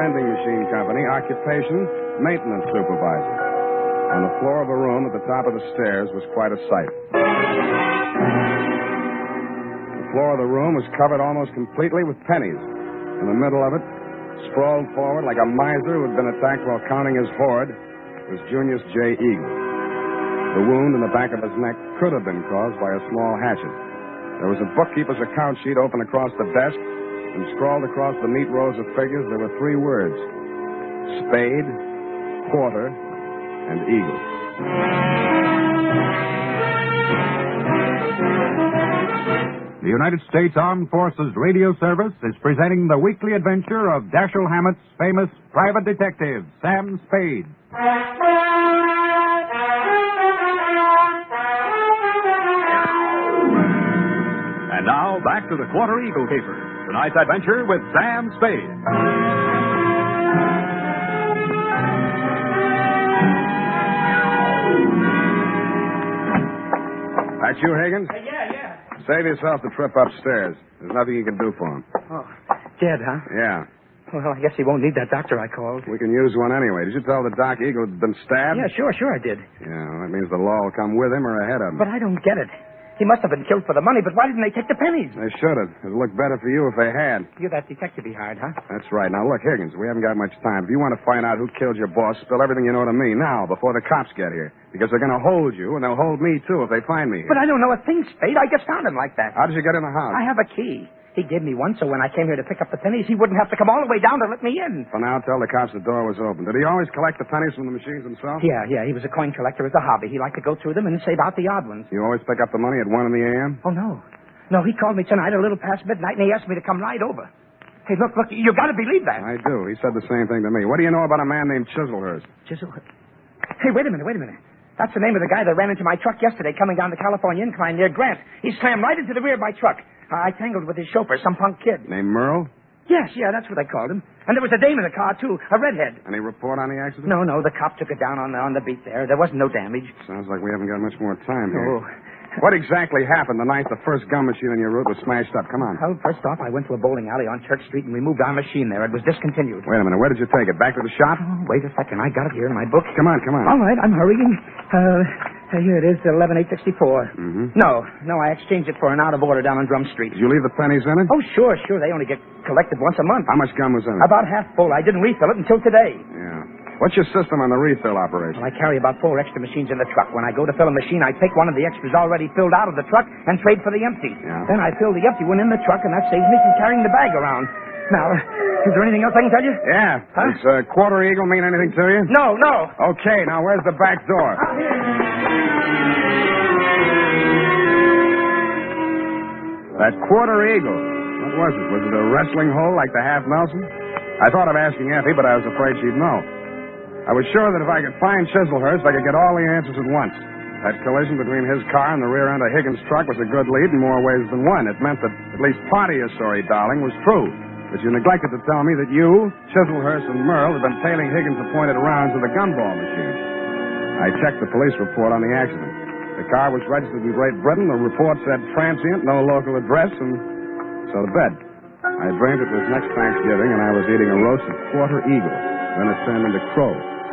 vending machine company, occupation, maintenance supervisor. On the floor of a room at the top of the stairs was quite a sight. The floor of the room was covered almost completely with pennies. In the middle of it, sprawled forward like a miser who had been attacked while counting his hoard, was Junius J. Eagle. The wound in the back of his neck could have been caused by a small hatchet. There was a bookkeeper's account sheet open across the desk, and scrawled across the neat rows of figures there were 3 words: Spade, Quarter, and Eagle. The United States Armed Forces Radio Service is presenting the weekly adventure of Dashiell Hammett's famous private detective, Sam Spade. And now, back to the Quarter Eagle Caper. Tonight's adventure with Sam Spade. That you, Higgins? Yeah. Save yourself the trip upstairs. There's nothing you can do for him. Oh, dead, huh? Yeah. Well, I guess he won't need that doctor I called. We can use one anyway. Did you tell the doc Eagle had been stabbed? Yeah, sure I did. Yeah, well, that means the law will come with him or ahead of him. But I don't get it. He must have been killed for the money, but why didn't they take the pennies? They should have. It'd look better for you if they had. You're that detective he hired, huh? That's right. Now, look, Higgins, we haven't got much time. If you want to find out who killed your boss, spill everything you know to me now, before the cops get here. Because they're going to hold you, and they'll hold me, too, if they find me here. But I don't know a thing, Spade. I just found him like that. How did you get in the house? I have a key. He gave me one, so when I came here to pick up the pennies, he wouldn't have to come all the way down to let me in. For now, tell the cops the door was open. Did he always collect the pennies from the machines himself? Yeah. He was a coin collector as a hobby. He liked to go through them and save out the odd ones. You always pick up the money at 1 a.m.? Oh, no. No, he called me tonight a little past midnight, and he asked me to come right over. Hey, look, you got to believe that. I do. He said the same thing to me. What do you know about a man named Chiselhurst? Hey, wait a minute. That's the name of the guy that ran into my truck yesterday coming down the California incline near Grant. He slammed right into the rear of my truck. I tangled with his chauffeur, some punk kid. Named Merle? Yes, that's what they called him. And there was a dame in the car, too, a redhead. Any report on the accident? No, the cop took it down on the beat there. There wasn't no damage. Sounds like we haven't got much more time here. Oh. What exactly happened the night the first gum machine on your route was smashed up? Come on. Well, first off, I went to a bowling alley on Church Street and we moved our machine there. It was discontinued. Wait a minute. Where did you take it? Back to the shop? Oh, wait a second. I got it here in my book. Come on. All right, I'm hurrying. Here it is, 11864. Mm-hmm. No, I exchanged it for an out of order down on Drum Street. Did you leave the pennies in it? Oh, sure. They only get collected once a month. How much gum was in it? About half full. I didn't refill it until today. Yeah. What's your system on the refill operation? Well, I carry about 4 extra machines in the truck. When I go to fill a machine, I take one of the extras already filled out of the truck and trade for the empty. Yeah. Then I fill the empty one in the truck, and that saves me from carrying the bag around. Now, is there anything else I can tell you? Yeah. Huh? Does Quarter Eagle mean anything to you? No. Okay, now where's the back door? Out here. That Quarter Eagle. What was it? Was it a wrestling hole like the Half Nelson? I thought of asking Effie, but I was afraid she'd know. I was sure that if I could find Chiselhurst, I could get all the answers at once. That collision between his car and the rear end of Higgins' truck was a good lead in more ways than one. It meant that at least part of your story, darling, was true. But you neglected to tell me that you, Chiselhurst, and Merle had been tailing Higgins' appointed rounds with a gumball machine. I checked the police report on the accident. The car was registered in Great Britain. The report said transient, no local address, and so to bed. I dreamed it was next Thanksgiving, and I was eating a roasted Quarter Eagle. Then it turned into crow.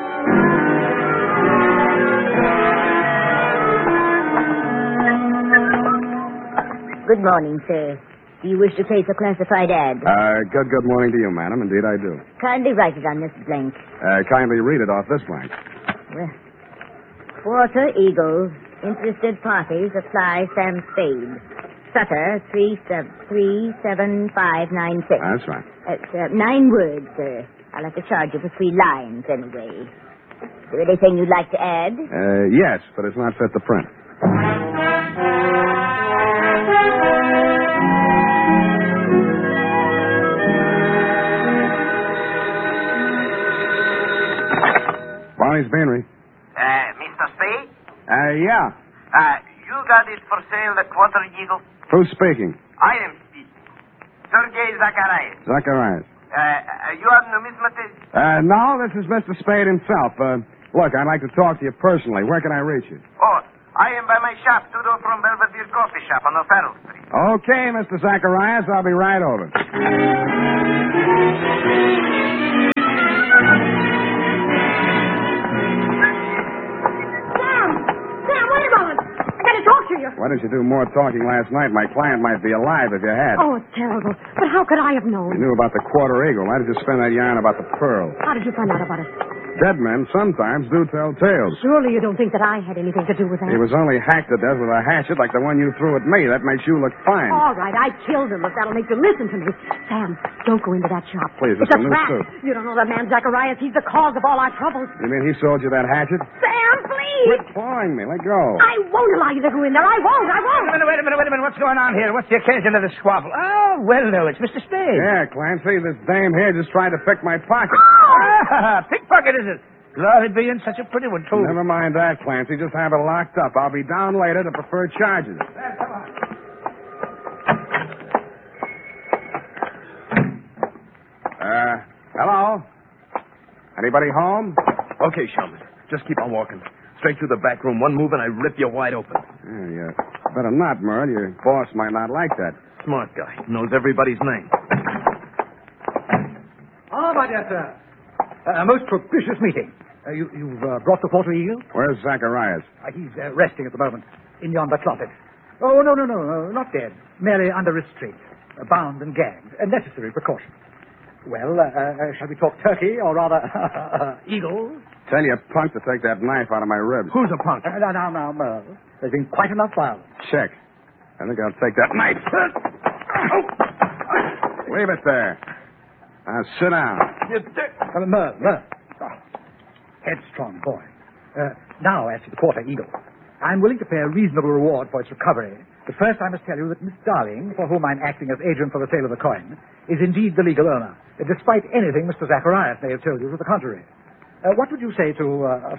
Good morning, sir. Do you wish to place a classified ad? Good morning to you, madam. Indeed, I do. Kindly write it on this blank. Kindly read it off this blank. Well, Quarter Eagle. Interested parties apply Sam Spade. Sutter 37596. That's right. It's 9 words, sir. I'll have to charge you for 3 lines anyway. Is there anything you'd like to add? Yes, but it's not fit to print. Barney's Beanery. Mr. Spade? Yeah. You got it for sale, the Quarter Eagle? Who's speaking? I am speaking. Sergei Zacharias. Zacharias. You are numismatist? No, this is Mr. Spade himself. Look, I'd like to talk to you personally. Where can I reach you? Oh, I am by my shop, 2 doors from Belvedere Coffee Shop on O'Farrell Street. Okay, Mr. Zacharias, I'll be right over. didn't you do more talking last night? My client might be alive if you had. Oh, it's terrible. But how could I have known? You knew about the quarter eagle. Why did you spin that yarn about the pearl? How did you find out about it? Dead men sometimes do tell tales. Surely you don't think that I had anything to do with that. He was only hacked to death with a hatchet like the one you threw at me. That makes you look fine. All right, I killed him, if that'll make you listen to me. Sam, don't go into that shop. Please, it's it's a a new trap. suit. You don't know that man Zacharias. He's the cause of all our troubles. You mean he sold you that hatchet? Sam, please! Quit clawing me. Let go. I won't allow you to go in there. I won't. Wait a minute. What's going on here? What's the occasion of the squabble? Oh, well, no, it's Mr. Spade. Yeah, Clancy, this dame here just tried to pick my pocket. Pickpocket, is it? Glory be in such a pretty one, too. Never mind that, Clancy. Just have it locked up. I'll be down later to prefer charges. Hello? Anybody home? Okay, Sherman. Just keep on walking. Straight through the back room. One move and I rip you wide open. Yeah, better not, Merle. Your boss might not like that. Smart guy. Knows everybody's name. Ah, my dear sir. A most propitious meeting. You've brought the quarter eagle? Where's Zacharias? He's resting at the moment in yonder closet. Oh, no, not dead. Merely under restraint. Bound and gagged. A necessary precaution. Well, shall we talk turkey, or rather, eagle? Tell your punk to take that knife out of my ribs. Who's a punk? Now, Merle. There's been quite enough violence. Check. I think I'll take that knife. Leave it there. Now, sit down. Merle. Headstrong boy. Now, as to the quarter eagle. I'm willing to pay a reasonable reward for its recovery. But first I must tell you that Miss Darling, for whom I'm acting as agent for the sale of the coin, is indeed the legal owner, despite anything Mr. Zacharias may have told you to the contrary. What would you say to $500?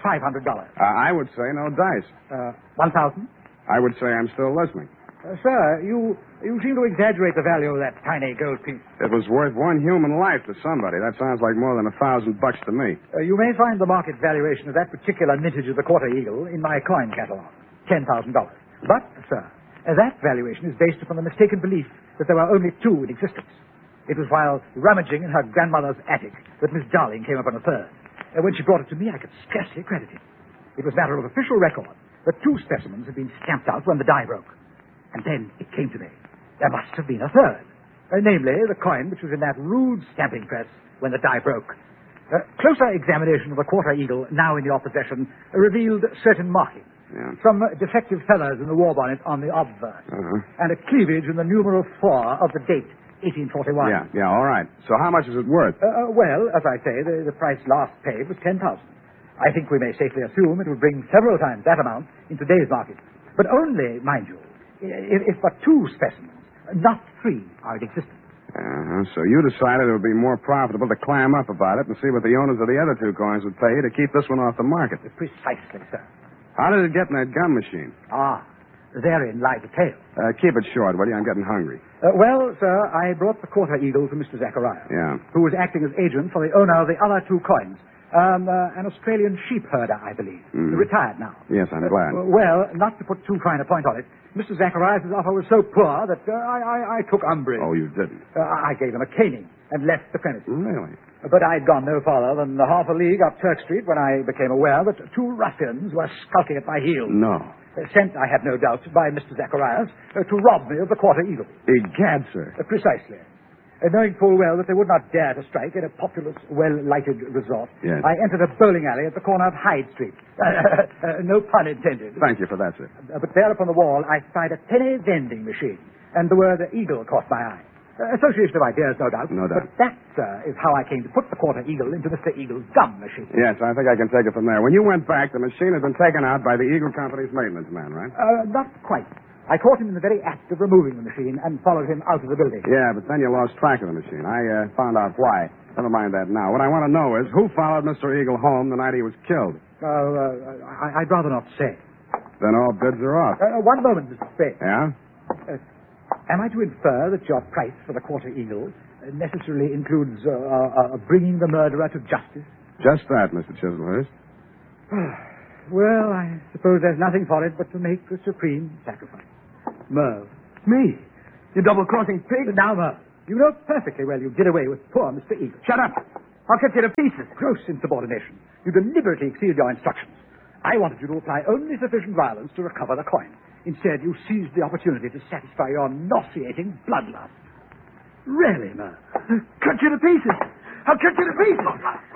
I would say no dice. 1,000? I would say I'm still listening. Sir, you seem to exaggerate the value of that tiny gold piece. It was worth one human life to somebody. That sounds like more than $1,000 to me. You may find the market valuation of that particular mintage of the quarter eagle in my coin catalog, $10,000. But, sir, that valuation is based upon the mistaken belief that there were only two in existence. It was while rummaging in her grandmother's attic that Miss Darling came upon a third. When she brought it to me, I could scarcely credit it. It was matter of official record that two specimens had been stamped out when the die broke. And then it came to me. There must have been a third. Namely, the coin which was in that rude stamping press when the die broke. Closer examination of the quarter eagle, now in your possession, revealed certain markings. Yeah. Some defective feathers in the war bonnet on the obverse. And a cleavage in the numeral 4 of the date, 1841. Yeah, all right. So how much is it worth? Well, as I say, the price last paid was $10,000. I think we may safely assume it would bring several times that amount in today's market. But only, mind you, if but two specimens, not three, are in existence. So you decided it would be more profitable to clam up about it and see what the owners of the other two coins would pay to keep this one off the market. Precisely, sir. How did it get in that gum machine? Therein lies the tale. Keep it short, will you? I'm getting hungry. Well, sir, I brought the quarter eagle to Mr. Zacharias. Yeah. Who was acting as agent for the owner of the other two coins. An Australian sheep herder, I believe. Retired now. Yes, I'm glad. Well, not to put too fine a point on it, Mr. Zacharias' offer was so poor that I took umbrage. Oh, you didn't? I gave him a caning and left the premises. Really? But I'd gone no farther than half a league up Turk Street when I became aware that two ruffians were skulking at my heels. No. Sent, I have no doubt, by Mr. Zacharias to rob me of the quarter eagle. Egad, sir. Precisely. Knowing full well that they would not dare to strike in a populous, well-lighted resort, yes. I entered a bowling alley at the corner of Hyde Street. No pun intended. Thank you for that, sir. But there upon the wall, I spied a penny vending machine, and the word eagle caught my eye. Association of ideas, no doubt. No doubt. But that, sir, is how I came to put the quarter eagle into Mr. Eagle's gum machine. Yes, I think I can take it from there. When you went back, the machine had been taken out by the Eagle Company's maintenance man, right? Not quite. I caught him in the very act of removing the machine and followed him out of the building. Yeah, but then you lost track of the machine. I found out why. Never mind that now. What I want to know is who followed Mr. Eagle home the night he was killed? I'd rather not say. Then all bids are off. One moment, Mr. Spade. Yeah? Am I to infer that your price for the quarter eagle necessarily includes bringing the murderer to justice? Just that, Mr. Chislehurst. Well, I suppose there's nothing for it but to make the supreme sacrifice. Merle. Me? You double-crossing pig? Now, Merle, you know perfectly well you did away with poor Mr. Eagle. Shut up. I'll cut you to pieces. Gross insubordination. You deliberately exceeded your instructions. I wanted you to apply only sufficient violence to recover the coin. Instead, you seized the opportunity to satisfy your nauseating bloodlust. Really, Merle? Cut you to pieces. I'll cut you to pieces.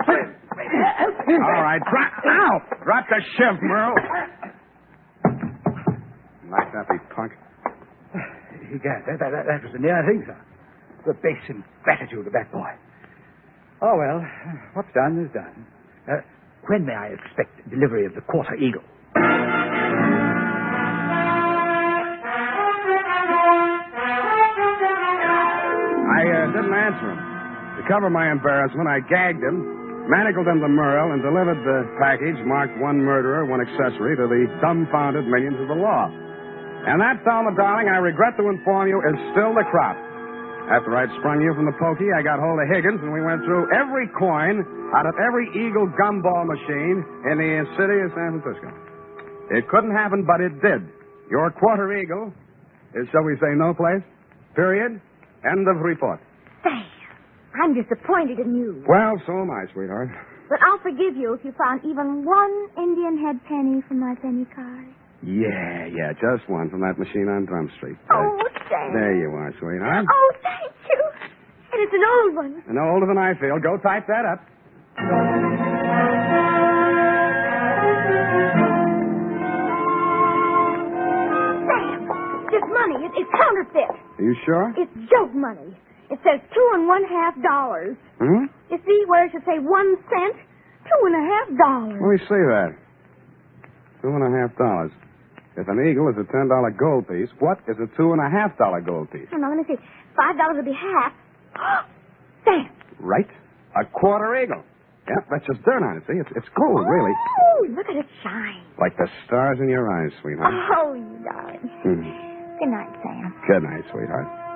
All right, drop the shiv, Merle. Nice happy punk. Egad, that was a near thing, sir. The base ingratitude of that boy. Oh, well, what's done is done. When may I expect delivery of the Quarter Eagle? I didn't answer him. To cover my embarrassment, I gagged him, manacled him to Merle, and delivered the package marked one murderer, one accessory to the dumbfounded millions of the law. And that, Thelma, darling, I regret to inform you, is still the crop. After I'd sprung you from the pokey, I got hold of Higgins, and we went through every coin out of every Eagle gumball machine in the city of San Francisco. It couldn't happen, but it did. Your Quarter Eagle is, shall we say, no place. Period. End of report. Sam, I'm disappointed in you. Well, so am I, sweetheart. But I'll forgive you if you found even one Indian head penny from my penny card. Yeah, just one from that machine on Drum Street. Oh, Sam. There you are, sweetheart. Oh, thank you. And it's an old one. And older than I feel. Go type that up. Sam, this money, it's counterfeit. Are you sure? It's joke money. It says $2.50. Hmm? You see where it should say 1 cent? $2.50. Let me see that. $2.50. If an eagle is a $10 gold piece, what is a $2.50 gold piece? Now, let me see. $5 would be half. Sam. Right. A quarter eagle. Yep, that's just dirt on it, see? It's gold, really. Oh, look at it shine. Like the stars in your eyes, sweetheart. Oh, you darling. Good night, Sam. Good night, sweetheart.